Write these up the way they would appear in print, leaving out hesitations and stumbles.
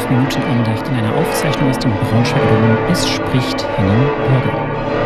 5 Minuten Andacht in einer Aufzeichnung aus dem Braunschweiger Dom. Es spricht Henning Bürger.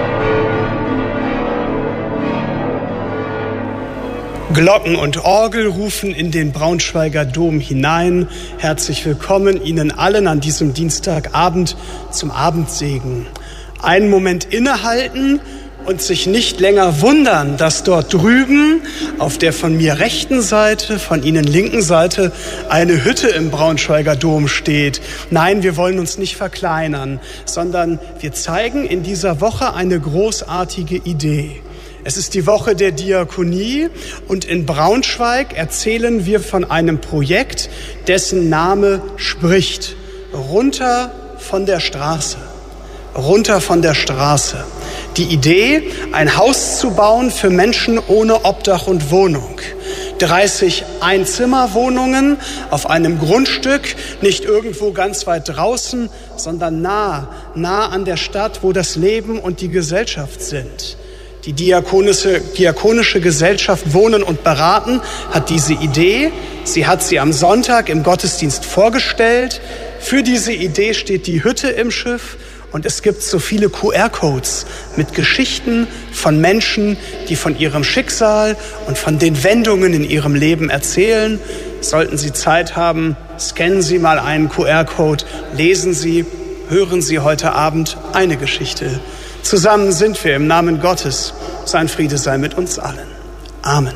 Glocken und Orgel rufen in den Braunschweiger Dom hinein. Herzlich willkommen Ihnen allen an diesem Dienstagabend zum Abendsegen. Einen Moment innehalten und sich nicht länger wundern, dass dort drüben auf der von mir rechten Seite, von Ihnen linken Seite eine Hütte im Braunschweiger Dom steht. Nein, wir wollen uns nicht verkleinern, sondern wir zeigen in dieser Woche eine großartige Idee. Es ist die Woche der Diakonie und in Braunschweig erzählen wir von einem Projekt, dessen Name spricht: Runter von der Straße. Runter von der Straße. Die Idee, ein Haus zu bauen für Menschen ohne Obdach und Wohnung. 30 Einzimmerwohnungen auf einem Grundstück, nicht irgendwo ganz weit draußen, sondern nah an der Stadt, wo das Leben und die Gesellschaft sind. Die diakonische Gesellschaft Wohnen und Beraten hat diese Idee. Sie hat sie am Sonntag im Gottesdienst vorgestellt. Für diese Idee steht die Hütte im Schiff. Und es gibt so viele QR-Codes mit Geschichten von Menschen, die von ihrem Schicksal und von den Wendungen in ihrem Leben erzählen. Sollten Sie Zeit haben, scannen Sie mal einen QR-Code, lesen Sie, hören Sie heute Abend eine Geschichte. Zusammen sind wir im Namen Gottes. Sein Friede sei mit uns allen. Amen.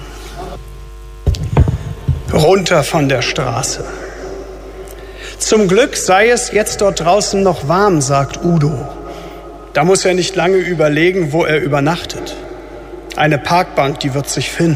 Runter von der Straße. Zum Glück sei es jetzt dort draußen noch warm, sagt Udo. Da muss er nicht lange überlegen, wo er übernachtet. Eine Parkbank, die wird sich finden.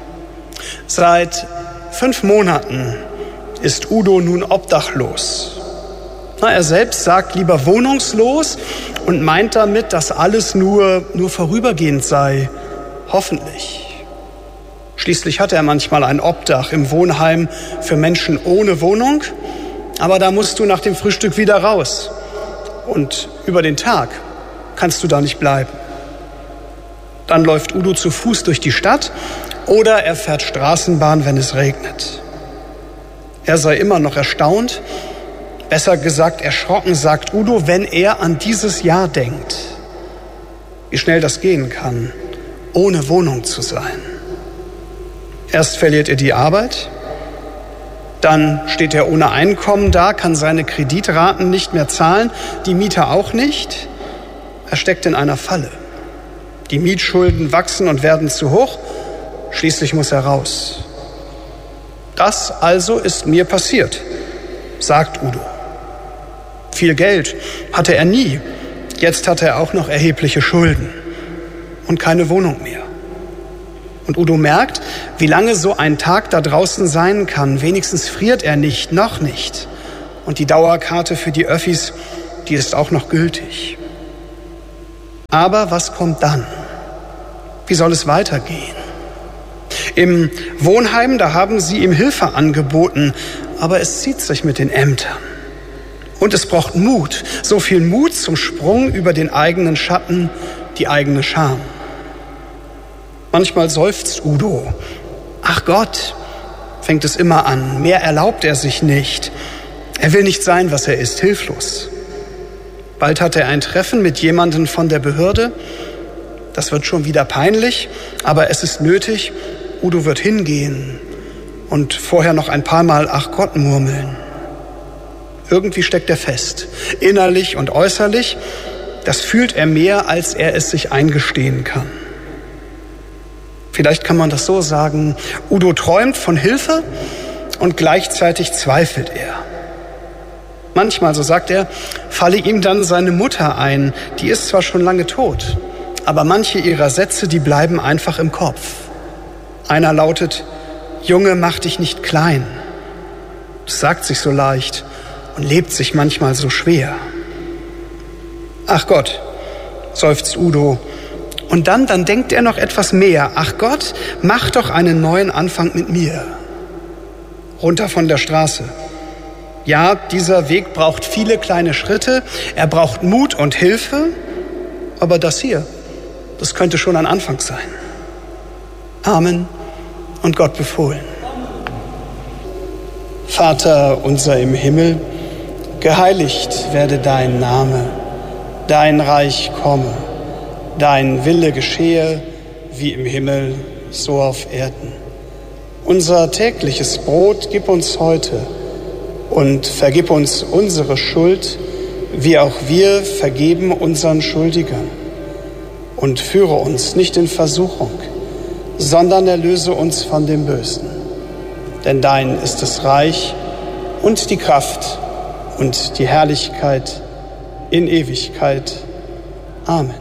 Seit 5 Monaten ist Udo nun obdachlos. Er selbst sagt lieber wohnungslos und meint damit, dass alles nur vorübergehend sei. Hoffentlich. Schließlich hat er manchmal ein Obdach im Wohnheim für Menschen ohne Wohnung. Aber da musst du nach dem Frühstück wieder raus. Und über den Tag kannst du da nicht bleiben. Dann läuft Udo zu Fuß durch die Stadt oder er fährt Straßenbahn, wenn es regnet. Er sei immer noch erstaunt, besser gesagt erschrocken, sagt Udo, wenn er an dieses Jahr denkt. Wie schnell das gehen kann, ohne Wohnung zu sein. Erst verliert er die Arbeit. Dann steht er ohne Einkommen da, kann seine Kreditraten nicht mehr zahlen, die Mieter auch nicht. Er steckt in einer Falle. Die Mietschulden wachsen und werden zu hoch. Schließlich muss er raus. Das also ist mir passiert, sagt Udo. Viel Geld hatte er nie. Jetzt hat er auch noch erhebliche Schulden und keine Wohnung mehr. Und Udo merkt, wie lange so ein Tag da draußen sein kann. Wenigstens friert er nicht, noch nicht. Und die Dauerkarte für die Öffis, die ist auch noch gültig. Aber was kommt dann? Wie soll es weitergehen? Im Wohnheim, da haben sie ihm Hilfe angeboten, aber es zieht sich mit den Ämtern. Und es braucht Mut, so viel Mut zum Sprung über den eigenen Schatten, die eigene Scham. Manchmal seufzt Udo. Ach Gott, fängt es immer an. Mehr erlaubt er sich nicht. Er will nicht sein, was er ist, hilflos. Bald hat er ein Treffen mit jemandem von der Behörde. Das wird schon wieder peinlich, aber es ist nötig. Udo wird hingehen und vorher noch ein paar Mal Ach Gott murmeln. Irgendwie steckt er fest, innerlich und äußerlich. Das fühlt er mehr, als er es sich eingestehen kann. Vielleicht kann man das so sagen, Udo träumt von Hilfe und gleichzeitig zweifelt er. Manchmal, so sagt er, falle ihm dann seine Mutter ein. Die ist zwar schon lange tot, aber manche ihrer Sätze, die bleiben einfach im Kopf. Einer lautet, Junge, mach dich nicht klein. Das sagt sich so leicht und lebt sich manchmal so schwer. Ach Gott, seufzt Udo. Und dann denkt er noch etwas mehr. Ach Gott, mach doch einen neuen Anfang mit mir. Runter von der Straße. Ja, dieser Weg braucht viele kleine Schritte. Er braucht Mut und Hilfe. Aber das hier, das könnte schon ein Anfang sein. Amen und Gott befohlen. Vater unser im Himmel, Geheiligt werde dein Name, dein Reich komme, dein Wille geschehe, wie im Himmel, so auf Erden. Unser tägliches Brot gib uns heute und vergib uns unsere Schuld, wie auch wir vergeben unseren Schuldigern. Und führe uns nicht in Versuchung, sondern erlöse uns von dem Bösen. Denn dein ist das Reich und die Kraft und die Herrlichkeit in Ewigkeit. Amen.